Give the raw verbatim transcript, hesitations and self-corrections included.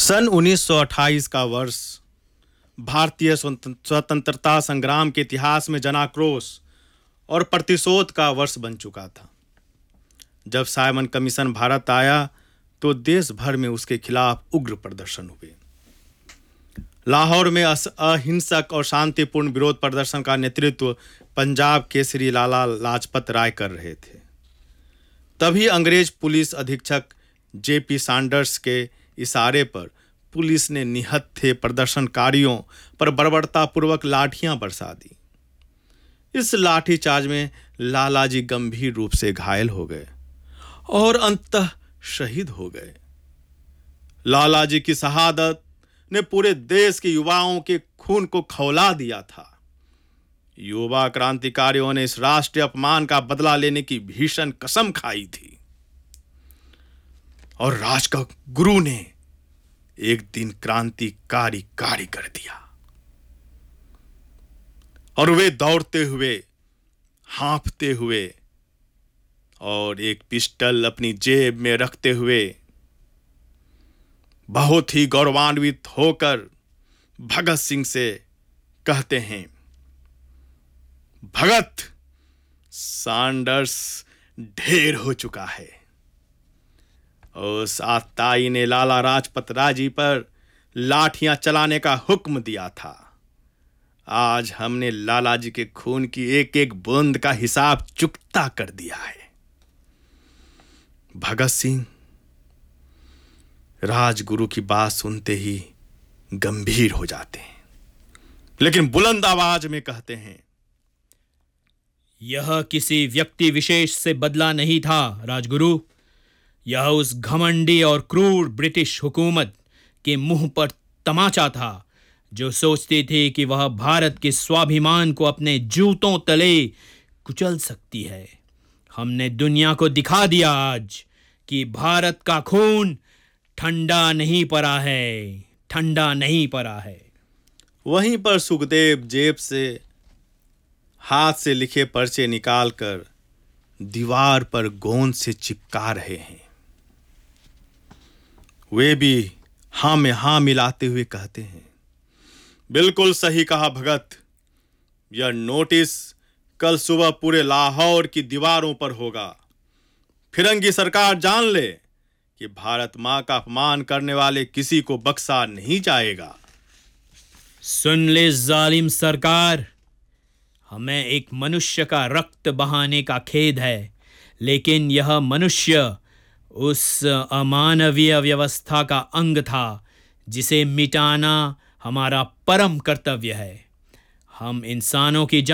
सन उन्नीस सौ अट्ठाईस का वर्ष भारतीय स्वतंत्र- स्वतंत्रता संग्राम के इतिहास में जनाक्रोश और प्रतिशोध का वर्ष बन चुका था। जब साइमन कमीशन भारत आया तो देश भर में उसके खिलाफ उग्र प्रदर्शन हुए। लाहौर में अस- अहिंसक और शांतिपूर्ण विरोध प्रदर्शन का नेतृत्व पंजाब केसरी लाला लाजपत राय कर रहे थे। तभी अंग्रेज पुलिस अधीक्षक जेपी सैंडर्स के इशारे पर पुलिस ने निहत्थे प्रदर्शनकारियों पर बर्बरतापूर्वक लाठियां बरसा दी। इस लाठीचार्ज में लालाजी गंभीर रूप से घायल हो गए और अंततः शहीद हो गए। लालाजी की शहादत ने पूरे देश के युवाओं के खून को खौला दिया था। युवा क्रांतिकारियों ने इस राष्ट्रीय अपमान का बदला लेने की भीषण कसम खाई थी और राजगुरु ने एक दिन क्रांतिकारी कार्य कर दिया और वे दौड़ते हुए, हांफते हुए और एक पिस्टल अपनी जेब में रखते हुए बहुत ही गौरवान्वित होकर भगत सिंह से कहते हैं, भगत, सैंडर्स ढेर हो चुका है। उस आताई ने लाला लाजपत राय जी पर लाठियां चलाने का हुक्म दिया था। आज हमने लाला जी के खून की एक एक बूंद का हिसाब चुकता कर दिया है। भगत सिंह राजगुरु की बात सुनते ही गंभीर हो जाते हैं, लेकिन बुलंद आवाज में कहते हैं, यह किसी व्यक्ति विशेष से बदला नहीं था राजगुरु। यह उस घमंडी और क्रूर ब्रिटिश हुकूमत के मुंह पर तमाचा था जो सोचती थी कि वह भारत के स्वाभिमान को अपने जूतों तले कुचल सकती है। हमने दुनिया को दिखा दिया आज कि भारत का खून ठंडा नहीं पड़ा है, ठंडा नहीं पड़ा है। वहीं पर सुखदेव जेब से हाथ से लिखे पर्चे निकालकर दीवार पर गोंद से चिपका रहे हैं। वे भी हां में हां मिलाते हुए कहते हैं, बिल्कुल सही कहा भगत। यह नोटिस कल सुबह पूरे लाहौर की दीवारों पर होगा। फिरंगी सरकार जान ले कि भारत मां का अपमान करने वाले किसी को बख्शा नहीं जाएगा। सुन ले जालिम सरकार, हमें एक मनुष्य का रक्त बहाने का खेद है, लेकिन यह मनुष्य उस अमानवीय व्यवस्था का अंग था जिसे मिटाना हमारा परम कर्तव्य है। हम इंसानों की